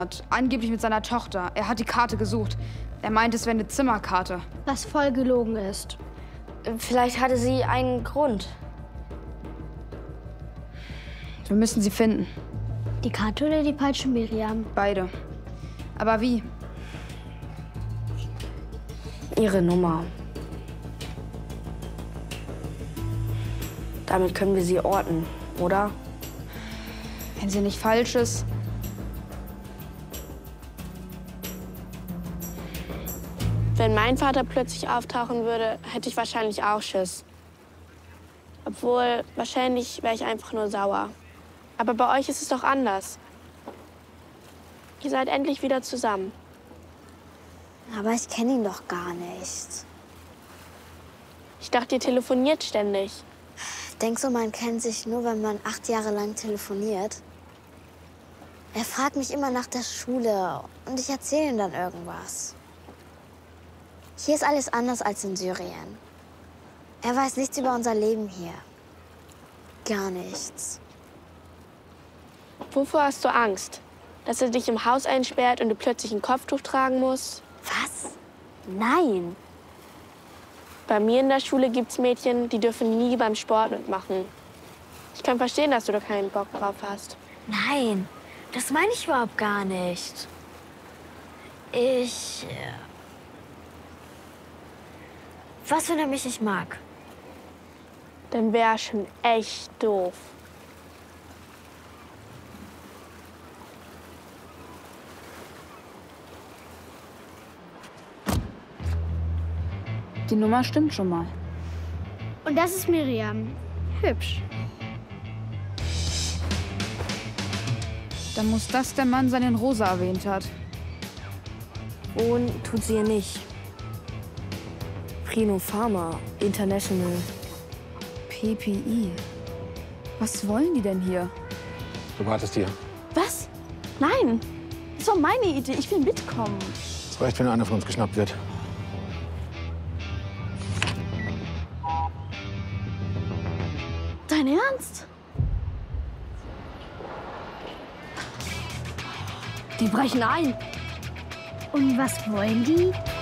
Angeblich mit seiner Tochter. Er hat die Karte gesucht. Er meint, es wäre eine Zimmerkarte. Was voll gelogen ist. Vielleicht hatte sie einen Grund. Wir müssen sie finden. Die Karte oder die falsche Miriam? Beide. Aber wie? Ihre Nummer. Damit können wir sie orten, oder? Wenn sie nicht falsch ist. Wenn mein Vater plötzlich auftauchen würde, hätte ich wahrscheinlich auch Schiss. Obwohl, wahrscheinlich wäre ich einfach nur sauer. Aber bei euch ist es doch anders. Ihr seid endlich wieder zusammen. Aber ich kenne ihn doch gar nicht. Ich dachte, ihr telefoniert ständig. Denkst du, man kennt sich nur, wenn man 8 Jahre lang telefoniert? Er fragt mich immer nach der Schule und ich erzähle ihm dann irgendwas. Hier ist alles anders als in Syrien. Er weiß nichts über unser Leben hier. Gar nichts. Wovor hast du Angst? Dass er dich im Haus einsperrt und du plötzlich ein Kopftuch tragen musst? Was? Nein. Bei mir in der Schule gibt's Mädchen, die dürfen nie beim Sport mitmachen. Ich kann verstehen, dass du da keinen Bock drauf hast. Nein, das meine ich überhaupt gar nicht. Was, wenn er mich nicht mag? Dann wär schon echt doof. Die Nummer stimmt schon mal. Und das ist Miriam. Hübsch. Dann muss das der Mann sein, den Rosa erwähnt hat. Und tut sie ihr nicht. Prino Pharma International. PPI. Was wollen die denn hier? Du wartest hier. Was? Nein, das war meine Idee. Ich will mitkommen. Es reicht, wenn einer von uns geschnappt wird. Dein Ernst? Die brechen ein. Und was wollen die?